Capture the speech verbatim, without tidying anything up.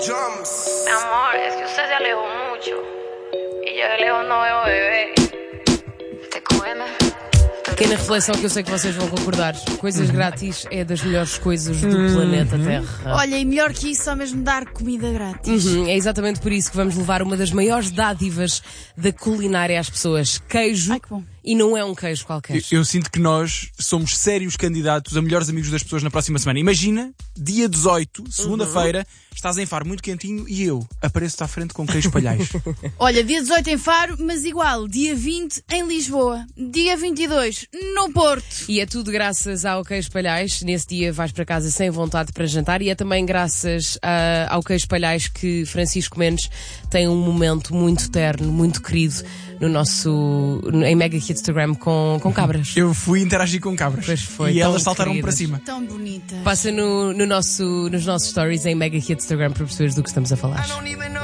Mi amor, es que usted se alejó mucho y yo de lejos no veo bebé. Te come. Pequena reflexão que eu sei que vocês vão concordar. Coisas grátis é das melhores coisas do planeta Terra. Olha, e melhor que isso, só mesmo dar comida grátis. Uhum, é exatamente por isso que vamos levar uma das maiores dádivas da culinária às pessoas. Queijo. Ai, que bom. E não é um queijo qualquer. Eu, eu sinto que nós somos sérios candidatos a melhores amigos das pessoas na próxima semana. Imagina, dia dezoito, segunda-feira, uhum. estás em Faro muito quentinho e eu apareço-te à frente com queijo palhais. Olha, dia dezoito em Faro, mas igual, dia vinte em Lisboa, dia vinte e dois no Porto. E é tudo graças ao queijo palhais. Nesse dia vais para casa sem vontade para jantar. E é também graças a, ao queijo palhais que Francisco Mendes tem um momento muito terno, muito querido no nosso, em Mega Instagram com, com cabras. Eu fui interagir com cabras. Pois foi, e elas tão saltaram para queridas. cima. Tão bonita. Passa no, no nosso, nos nossos stories em Mega Instagram para perceberes do que estamos a falar.